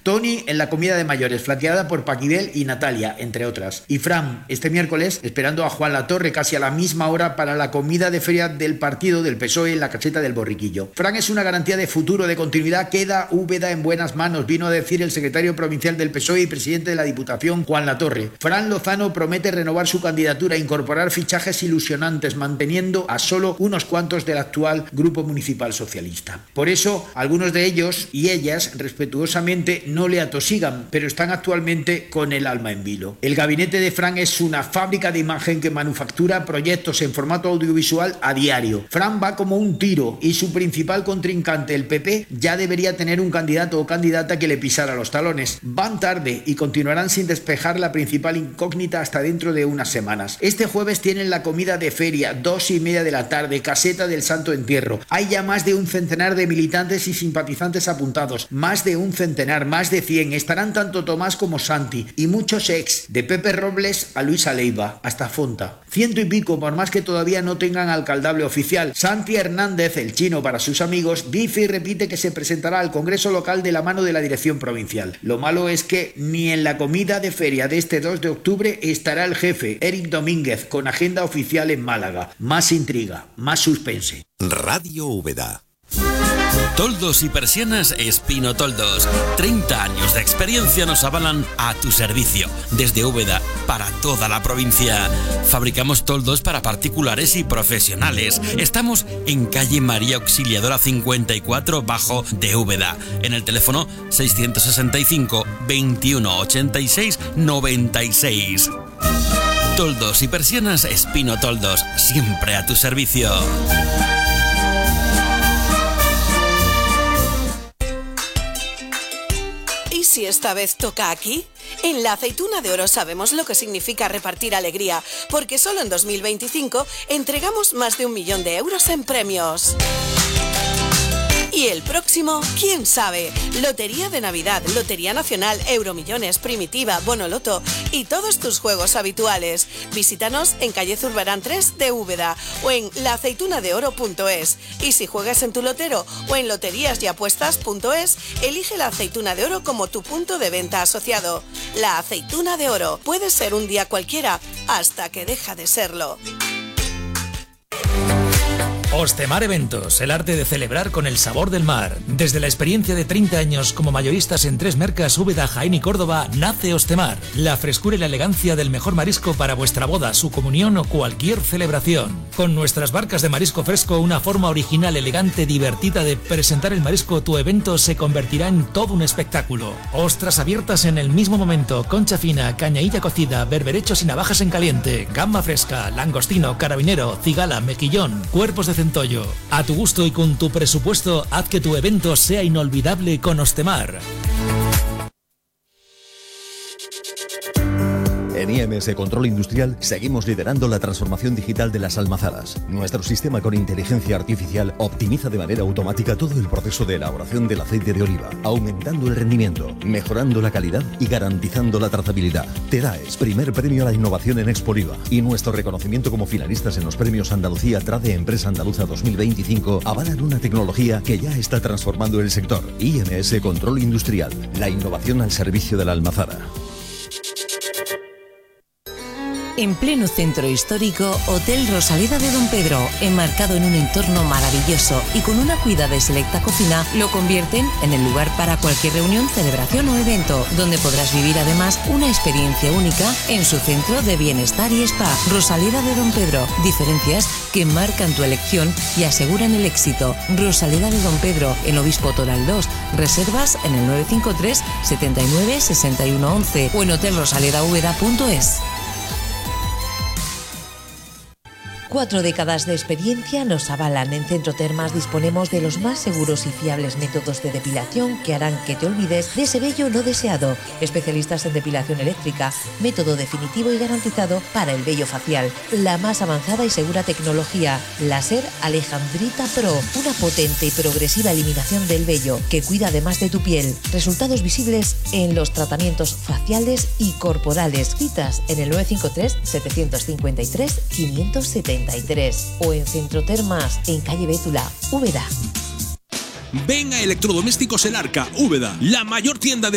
Tony en la comida de mayores, flanqueada por Paquibel y Natalia, entre otras. Y Fran, este miércoles, esperando a Juan Latorre casi a la misma hora para la comida de feria del partido del PSOE en la caseta del Borriquillo. Fran es una garantía de futuro, de continuidad. Queda Úbeda en buenas manos, vino a decir el secretario provincial del PSOE y presidente de la Diputación, Juan Latorre. Fran Lozano promete renovar su candidatura e incorporar fichajes ilusionantes, manteniendo a solo unos cuantos del actual Grupo Municipal Socialista. Por eso, algunos de ellos y ellas, respetuosamente, no le atosigan, pero están actualmente con el alma en vilo. El gabinete de Fran es una fábrica de imagen que manufactura proyectos en formato audiovisual a diario. Fran va como un tiro y su principal contrincante, el PP, ya debería tener un candidato o candidata que le pisara los talones. Van tarde y continuarán sin despejar la principal incógnita hasta dentro de unas semanas. Este jueves tienen la comida de feria, 2:30 de la tarde, caseta del Santo Entierro. Hay ya más de un centenar de militantes y simpatizantes apuntados, más de un centenar, más de 100. Estarán tanto Tomás como Santi y muchos ex, de Pepe Robles a Luisa Leiva, hasta Fonta. 100 y pico, por más que todavía no tengan alcaldable oficial. Santi Hernández, el chino para sus amigos, dice y repite que se presentará al Congreso local de la mano de la dirección provincial. Lo malo es que ni en la comida de feria de este 2 de octubre estará el jefe, Eric Domínguez, con agenda oficial en Málaga. Más intriga, más suspense. Radio Úbeda. Toldos y persianas Espino Toldos. 30 años de experiencia nos avalan a tu servicio. Desde Úbeda para toda la provincia. Fabricamos toldos para particulares y profesionales. Estamos en calle María Auxiliadora 54 bajo de Úbeda. En el teléfono 665 21 86 96. Toldos y persianas Espino Toldos. Siempre a tu servicio. ¿Y si esta vez toca aquí? En la Aceituna de Oro sabemos lo que significa repartir alegría, porque solo en 2025 entregamos más de 1 millón de euros en premios. Y el próximo, ¿quién sabe? Lotería de Navidad, Lotería Nacional, Euromillones, Primitiva, Bonoloto y todos tus juegos habituales. Visítanos en calle Zurbarán 3 de Úbeda o en laaceitunadeoro.es. Y si juegas en tu lotero o en loteríasapuestas.es, elige la Aceituna de Oro como tu punto de venta asociado. La Aceituna de Oro puede ser un día cualquiera hasta que deja de serlo. Ostemar Eventos, el arte de celebrar con el sabor del mar. Desde la experiencia de 30 años como mayoristas en 3 mercas, Úbeda, Jaén y Córdoba, nace Ostemar. La frescura y la elegancia del mejor marisco para vuestra boda, su comunión o cualquier celebración. Con nuestras barcas de marisco fresco, una forma original, elegante, divertida de presentar el marisco, tu evento se convertirá en todo un espectáculo. Ostras abiertas en el mismo momento, concha fina, cañailla cocida, berberechos y navajas en caliente, gamba fresca, langostino, carabinero, cigala, mejillón, cuerpos de centollo. A tu gusto y con tu presupuesto, haz que tu evento sea inolvidable con Ostemar. En IMS Control Industrial seguimos liderando la transformación digital de las almazaras. Nuestro sistema con inteligencia artificial optimiza de manera automática todo el proceso de elaboración del aceite de oliva, aumentando el rendimiento, mejorando la calidad y garantizando la trazabilidad. TEDAES, primer premio a la innovación en Expoliva, y nuestro reconocimiento como finalistas en los premios Andalucía Trade Empresa Andaluza 2025 avalan una tecnología que ya está transformando el sector. IMS Control Industrial, la innovación al servicio de la almazara. En pleno centro histórico, Hotel Rosaleda de Don Pedro, enmarcado en un entorno maravilloso y con una cuidada y selecta cocina, lo convierten en el lugar para cualquier reunión, celebración o evento, donde podrás vivir además una experiencia única en su centro de bienestar y spa. Rosaleda de Don Pedro, diferencias que marcan tu elección y aseguran el éxito. Rosaleda de Don Pedro, en Obispo Toral 2, reservas en el 953 79 61 11 o en hotelrosaledaúbeda.es. 4 décadas de experiencia nos avalan. En Centro Termas disponemos de los más seguros y fiables métodos de depilación que harán que te olvides de ese vello no deseado. Especialistas en depilación eléctrica, método definitivo y garantizado para el vello facial. La más avanzada y segura tecnología, láser Alejandrita Pro, una potente y progresiva eliminación del vello que cuida además de tu piel. Resultados visibles en los tratamientos faciales y corporales. Citas en el 953 753 570 o en Centro Termas, en calle Bétula, Úbeda. Ven a Electrodomésticos El Arca, Úbeda, la mayor tienda de